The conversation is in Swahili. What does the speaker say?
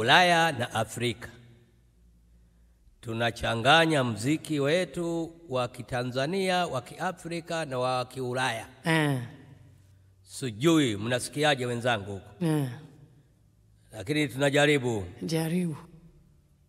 Ulaya na Afrika. Tunachanganya muziki wetu wa Kitanzania, wa Kiafrika na wa Kiulaya. Sijui mnasikiaje wenzangu huko? Lakini tunajaribu. Jaribu.